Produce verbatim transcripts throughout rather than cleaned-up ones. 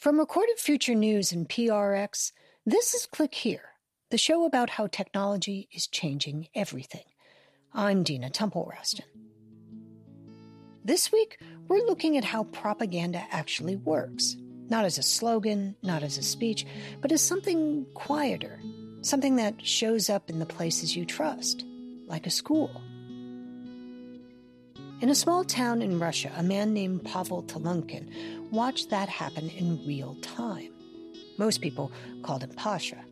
From Recorded Future News and P R X, this is Click Here, the show about how technology is changing everything. I'm Dina Temple-Raston. This week, we're looking at how propaganda actually works. Not as a slogan, not as a speech, but as something quieter, something that shows up in the places you trust, like a school. In a small town in Russia, a man named Pavel Talunkin watched that happen in real time. Most people called him Pasha.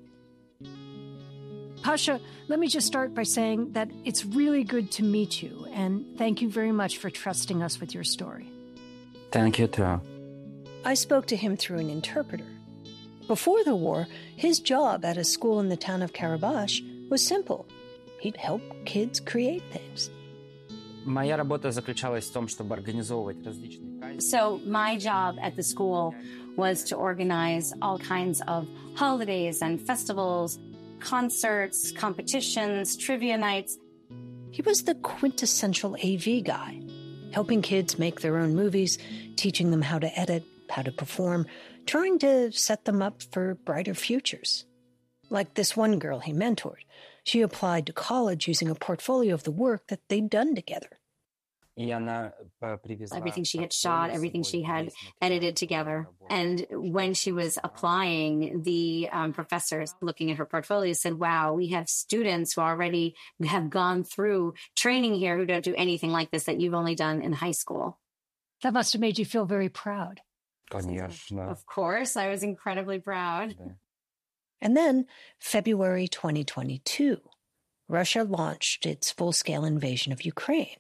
Pasha, let me just start by saying that it's really good to meet you, and thank you very much for trusting us with your story. Thank you, too. I spoke to him through an interpreter. Before the war, his job at a school in the town of Karabash was simple. He'd help kids create things. Моя работа заключалась в том, чтобы организовывать различные праздники. So my job at the school was to organize all kinds of holidays and festivals, concerts, competitions, trivia nights. He was the quintessential A V guy, helping kids make their own movies, teaching them how to edit, how to perform, trying to set them up for brighter futures. Like this one girl he mentored. She applied to college using a portfolio of the work that they'd done together. Everything she had shot, everything she had edited together. And when she was applying, the um, professors looking at her portfolio said, wow, we have students who already have gone through training here who don't do anything like this that you've only done in high school. That must have made you feel very proud. Of course, I was incredibly proud. And then, February twenty twenty-two, Russia launched its full-scale invasion of Ukraine.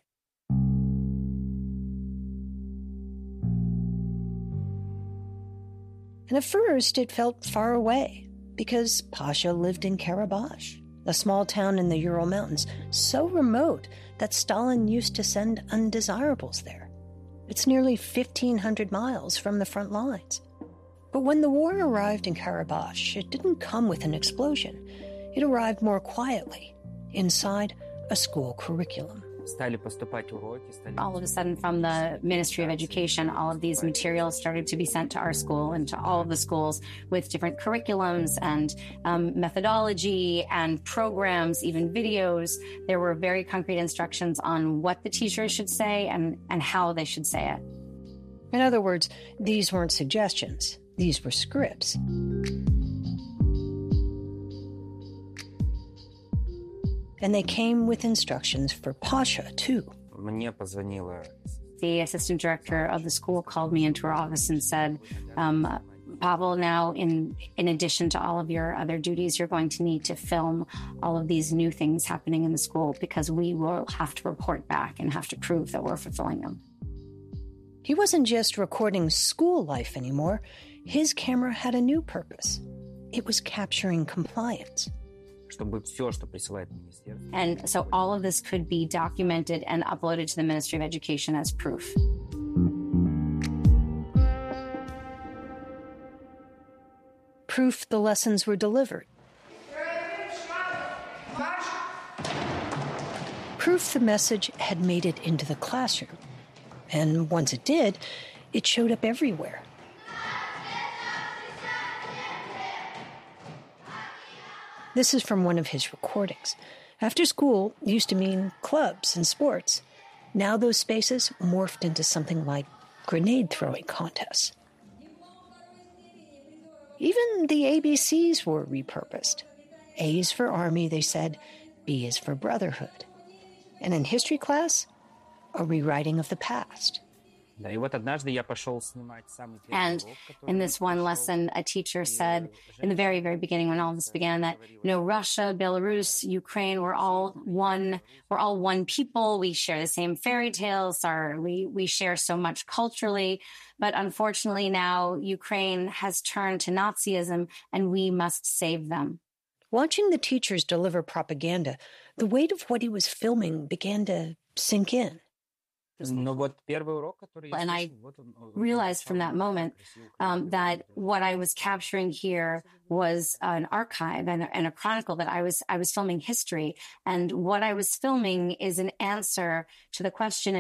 And at first, it felt far away, because Pasha lived in Karabash, a small town in the Ural Mountains, so remote that Stalin used to send undesirables there. It's nearly fifteen hundred miles from the front lines. But when the war arrived in Karabash, it didn't come with an explosion. It arrived more quietly, inside a school curriculum. All of a sudden, from the Ministry of Education, all of these materials started to be sent to our school and to all of the schools with different curriculums and um, methodology and programs, even videos. There were very concrete instructions on what the teachers should say and, and how they should say it. In other words, these weren't suggestions. These were scripts. And they came with instructions for Pasha, too. The assistant director of the school called me into her office and said, um, Pavel, now in, in addition to all of your other duties, you're going to need to film all of these new things happening in the school because we will have to report back and have to prove that we're fulfilling them. He wasn't just recording school life anymore. His camera had a new purpose. It was capturing compliance. And so all of this could be documented and uploaded to the Ministry of Education as proof. Proof the lessons were delivered. Proof the message had made it into the classroom. And once it did, it showed up everywhere. This is from one of his recordings. After school used to mean clubs and sports. Now those spaces morphed into something like grenade-throwing contests. Even the A B Cs were repurposed. A is for Army, they said. B is for Brotherhood. And in history class, a rewriting of the past. And in this one lesson, a teacher said in the very, very beginning when all this began that, you know, Russia, Belarus, Ukraine, we're all one, we're all one people. We share the same fairy tales. Our, we, we share so much culturally. But unfortunately now Ukraine has turned to Nazism and we must save them. Watching the teachers deliver propaganda, the weight of what he was filming began to sink in. And I realized from that moment um, that what I was capturing here was an archive and, and a chronicle that I was I was filming history. And what I was filming is an answer to the question